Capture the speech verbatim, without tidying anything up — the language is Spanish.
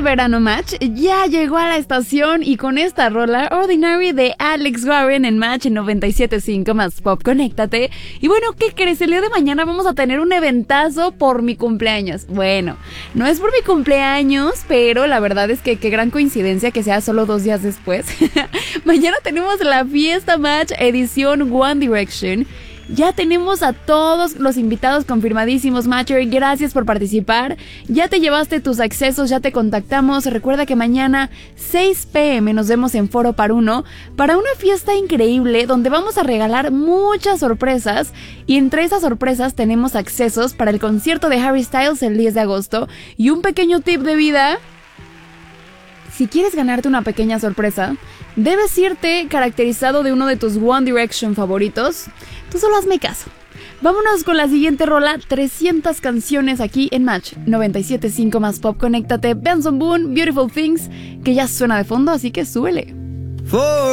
verano, Match ya llegó a la estación y con esta rola Ordinary de Alex Warren en Match noventa y siete punto cinco más Pop, conéctate. Y bueno, ¿qué crees? El día de mañana vamos a tener un eventazo por mi cumpleaños. Bueno, no es por mi cumpleaños, pero la verdad es que qué gran coincidencia que sea solo dos días después. Mañana tenemos la fiesta Match edición One Direction. Ya tenemos a todos los invitados confirmadísimos, Matcher. Gracias por participar. Ya te llevaste tus accesos, ya te contactamos. Recuerda que mañana seis pm nos vemos en Foro Par Uno para una fiesta increíble donde vamos a regalar muchas sorpresas. Y entre esas sorpresas tenemos accesos para el concierto de Harry Styles el diez de agosto. Y un pequeño tip de vida: si quieres ganarte una pequeña sorpresa, debes irte caracterizado de uno de tus One Direction favoritos. Tú solo hazme caso. Vámonos con la siguiente rola, trescientas canciones aquí en Match noventa y siete punto cinco más Pop, conéctate. Benson Boone, Beautiful Things, que ya suena de fondo, así que súbele. For